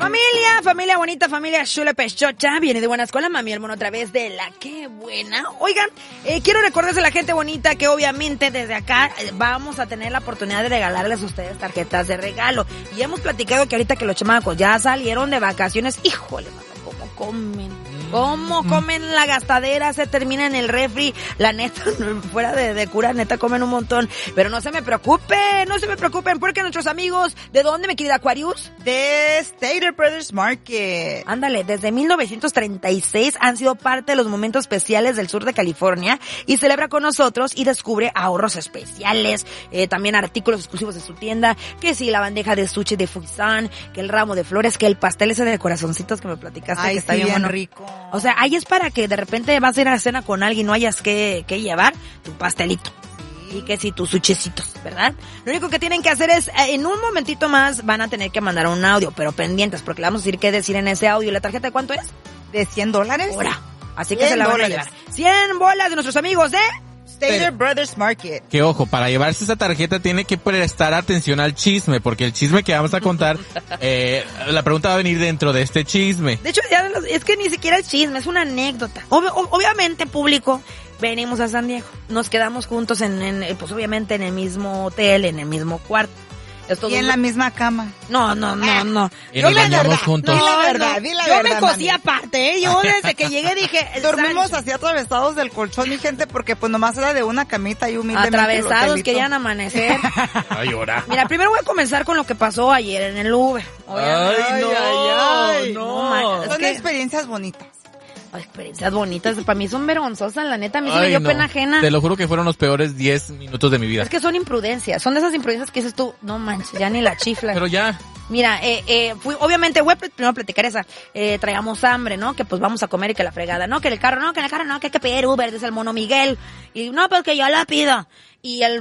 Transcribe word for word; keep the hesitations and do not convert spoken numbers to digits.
Familia, familia bonita, familia chula pechocha, viene de buena escuela, mami, el mono otra vez de la que buena. Oigan, eh, quiero recordarles a la gente bonita que obviamente desde acá eh, vamos a tener la oportunidad de regalarles a ustedes tarjetas de regalo. Y hemos platicado que ahorita que los chamacos ya salieron de vacaciones, híjole, mano, cómo comen. ¿Cómo comen la gastadera? Se termina en el refri. La neta, fuera de, de cura, neta, comen un montón. Pero no se me preocupen, no se me preocupen, porque nuestros amigos, ¿de dónde, mi querida Aquarius? De Stater Brothers Market. Ándale, desde mil novecientos treinta y seis han sido parte de los momentos especiales del sur de California y celebra con nosotros y descubre ahorros especiales, eh, también artículos exclusivos de su tienda, que sí, la bandeja de sushi de Fuisan, que el ramo de flores, que el pastel ese de corazoncitos que me platicaste. Ay, que está sí, bien, bien bueno. rico. O sea, ahí es para que de repente vas a ir a la cena con alguien, no hayas que, que llevar tu pastelito. Sí. Y que si tus suchecitos, ¿verdad? Lo único que tienen que hacer es, eh, en un momentito más, van a tener que mandar un audio, pero pendientes, porque le vamos a decir qué decir en ese audio. ¿La tarjeta de cuánto es? ¿De cien dólares? Ahora. Así que se la van a llevar. cien bolas de nuestros amigos de Stater Brothers Market. Que ojo, para llevarse esa tarjeta tiene que prestar atención al chisme, porque el chisme que vamos a contar, eh, la pregunta va a venir dentro de este chisme. De hecho, ya los, es que ni siquiera es chisme, es una anécdota. Ob- obviamente, público, venimos a San Diego, nos quedamos juntos en, en, pues obviamente en el mismo hotel, en el mismo cuarto. Y en la misma cama. No, no, no, no. Y nos bañamos juntos. Di la verdad, di la yo verdad, me cosí mami. aparte, ¿eh? Yo desde que llegué dije... Dormimos así atravesados del colchón, mi gente, porque pues nomás era de una camita y humildemente. Atravesados, querían amanecer. Ay, ahora. Mira, primero voy a comenzar con lo que pasó ayer en el Uber. Ay, no, ay, ay, no. man, es Son que- experiencias bonitas. Ay, experiencias bonitas, para mí son vergonzosas, la neta, a mí sí Ay, me dio no. pena ajena. Te lo juro que fueron los peores diez minutos de mi vida. Es que son imprudencias, son de esas imprudencias que dices tú, no manches, ya ni la chifla. Pero ya. Mira, eh, eh, fui, obviamente voy a pl- primero platicar esa, eh, traíamos hambre, ¿no? Que pues vamos a comer y que la fregada, ¿no? Que el carro, no, que el carro no, que hay que pedir Uber, dice el mono Miguel. Y no, pues que yo la pido. Y el